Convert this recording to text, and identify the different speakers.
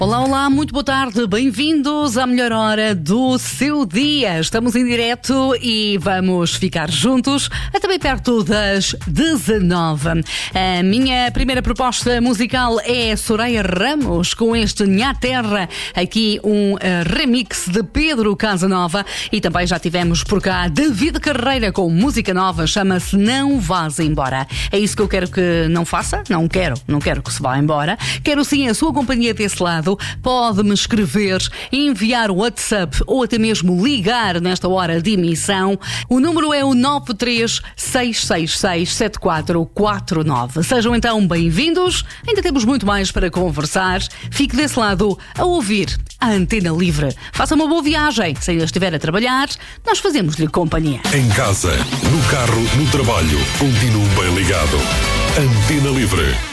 Speaker 1: Olá, olá, muito boa tarde, bem-vindos à melhor hora do seu dia. Estamos em direto e vamos ficar juntos até bem perto das 19. A minha primeira proposta musical é Soraya Ramos com este Nha Terra, aqui um remix de Pedro Casanova, e também já tivemos por cá David Carreira com música nova, chama-se Não Vás Embora. É isso que eu quero que não faça? Não quero que se vá embora. Quero sim a sua companhia desse lado. Pode-me escrever, enviar o WhatsApp ou até mesmo ligar nesta hora de emissão. O número é o 936667449. Sejam então bem-vindos. Ainda temos muito mais para conversar. Fique desse lado a ouvir a Antena Livre. Faça uma boa viagem. Se ainda estiver a trabalhar, nós fazemos-lhe companhia.
Speaker 2: Em casa, no carro, no trabalho, continue bem ligado. Antena Livre.